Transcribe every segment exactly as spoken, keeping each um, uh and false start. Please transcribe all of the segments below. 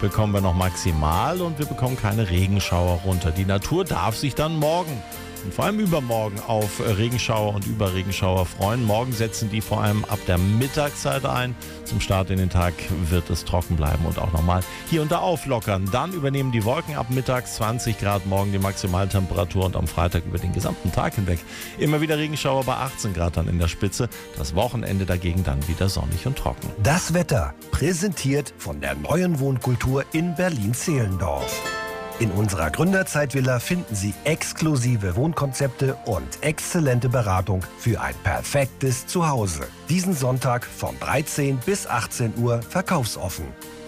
bekommen wir noch maximal und wir bekommen keine Regenschauer runter. Die Natur darf sich dann morgen und vor allem übermorgen auf Regenschauer und Überregenschauer freuen. Morgen setzen die vor allem ab der Mittagszeit ein. Zum Start in den Tag wird es trocken bleiben und auch nochmal hier und da auflockern. Dann übernehmen die Wolken ab mittags zwanzig Grad morgen die Maximaltemperatur und am Freitag über den gesamten Tag hinweg immer wieder Regenschauer bei achtzehn Grad dann in der Spitze. Das Wochenende dagegen dann wieder sonnig und trocken. Das Wetter präsentiert von der neuen Wohnkultur in Berlin-Zehlendorf. In unserer Gründerzeitvilla finden Sie exklusive Wohnkonzepte und exzellente Beratung für ein perfektes Zuhause. Diesen Sonntag von dreizehn bis achtzehn Uhr verkaufsoffen.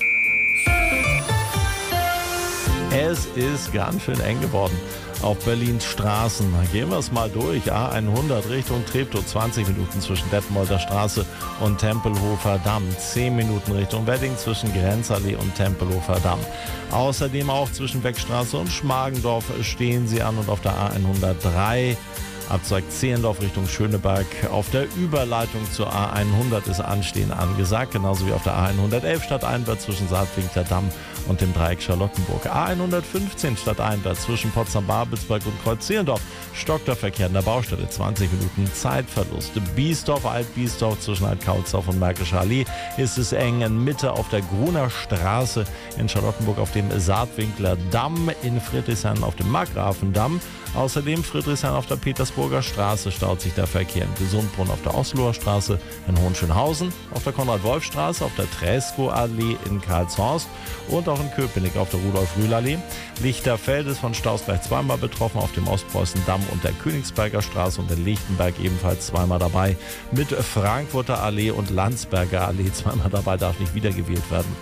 Es ist ganz schön eng geworden auf Berlins Straßen. Gehen wir es mal durch. A hundert Richtung Treptow, zwanzig Minuten zwischen Detmolder Straße und Tempelhofer Damm. zehn Minuten Richtung Wedding zwischen Grenzallee und Tempelhofer Damm. Außerdem auch zwischen Beckstraße und Schmargendorf stehen Sie an und auf der A hundertdrei. Abzweig Zehlendorf Richtung Schöneberg. Auf der Überleitung zur A hundert ist Anstehen angesagt, genauso wie auf der A hundertelf stadteinwärts zwischen Saatwinkler Damm und dem Dreieck Charlottenburg. A hundertfünfzehn stadteinwärts zwischen Potsdam-Babelsberg und Kreuz-Zehlendorf stockt der Verkehr in der Baustelle, zwanzig Minuten Zeitverlust. Biesdorf, Alt-Biesdorf zwischen Alt-Kautsdorf und Märkischer Allee ist es eng. In Mitte auf der Gruner Straße, in Charlottenburg auf dem Saatwinkler Damm, in Friedrichshain auf dem Markgrafendamm. Außerdem Friedrichshain auf der Petersburger Straße staut sich der Verkehr, in Gesundbrunn auf der Osloer Straße, in Hohenschönhausen, auf der Konrad-Wolf-Straße, auf der Träskow-Allee in Karlshorst und auch in Köpenick auf der Rudolf-Rühl-Allee. Lichterfeld ist von Staus gleich zweimal betroffen, auf dem Ostpreußen-Damm und der Königsberger Straße und in Lichtenberg ebenfalls zweimal dabei. Mit Frankfurter Allee und Landsberger Allee zweimal dabei, darf nicht wiedergewählt werden.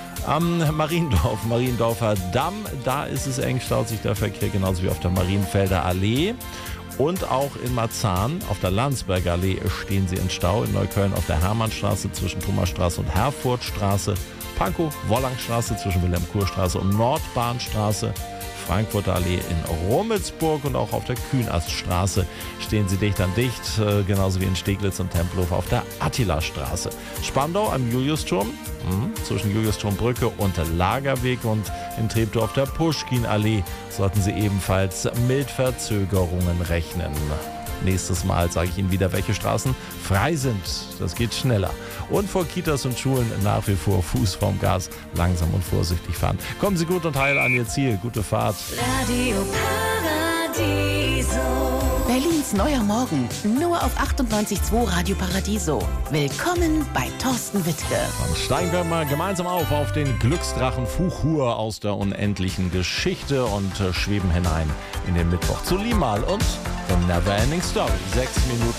Am Mariendorf, Mariendorfer Damm, da ist es eng, staut sich der Verkehr genauso wie auf der Marienfelder Allee. Und auch in Marzahn auf der Landsberger Allee stehen sie in Stau. In Neukölln auf der Hermannstraße zwischen Thomasstraße und Herfordstraße. Pankow, Wollangstraße zwischen Wilhelm-Kurstraße und Nordbahnstraße. Frankfurter Allee in Rummelsburg und auch auf der Kühnaststraße stehen sie dicht an dicht, äh, genauso wie in Steglitz und Tempelhof auf der Attila-Straße. Spandau am Juliusturm, mh, zwischen Juliusturmbrücke und Lagerweg und in Treptow auf der Puschkin-Allee sollten Sie ebenfalls mit Verzögerungen rechnen. Nächstes Mal sage ich Ihnen wieder, welche Straßen frei sind. Das geht schneller. Und vor Kitas und Schulen nach wie vor Fuß vorm Gas, langsam und vorsichtig fahren. Kommen Sie gut und heil an Ihr Ziel. Gute Fahrt. Radio Paradiso. Berlins neuer Morgen, nur auf achtundneunzig Komma zwei Radio Paradiso. Willkommen bei Thorsten Wittke. Dann steigen wir mal gemeinsam auf auf den Glücksdrachen Fuchur aus der unendlichen Geschichte und schweben hinein in den Mittwoch zu Limal und The Neverending Story. Sechs Minuten